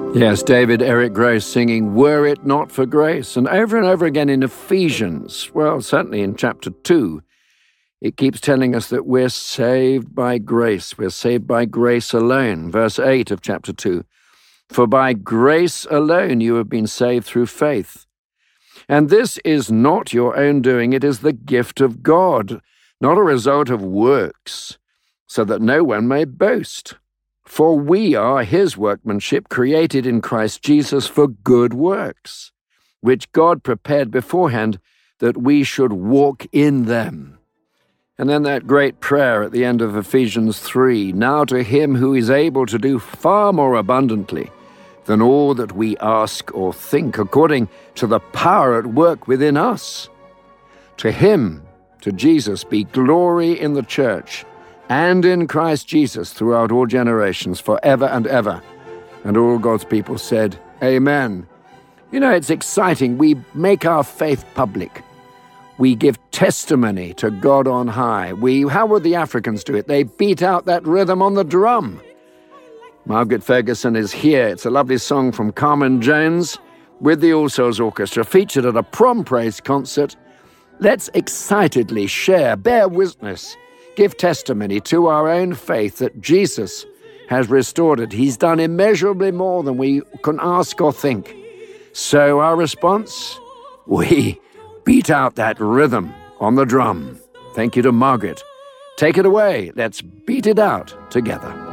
Yes, David Eric Grace singing Were It Not for Grace. And over again in Ephesians, well, certainly in chapter 2, it keeps telling us that we're saved by grace. We're saved by grace alone. Verse 8 of chapter 2, for by grace alone you have been saved through faith. And this is not your own doing, it is the gift of God, not a result of works, so that no one may boast. For we are his workmanship, created in Christ Jesus for good works, which God prepared beforehand that we should walk in them. And then that great prayer at the end of Ephesians 3, now to him who is able to do far more abundantly than all that we ask or think, according to the power at work within us. To him, to Jesus, be glory in the church and in Christ Jesus throughout all generations, forever and ever. And all God's people said, Amen. You know, it's exciting. We make our faith public. We give testimony to God on high. How would the Africans do it? They beat out that rhythm on the drum. Margaret Ferguson is here. It's a lovely song from Carmen Jones with the All Souls Orchestra, featured at a prom praise concert. Let's excitedly share, bear witness, give testimony to our own faith that Jesus has restored it. He's done immeasurably more than we can ask or think. So our response? We beat out that rhythm on the drum. Thank you to Margaret. Take it away. Let's beat it out together.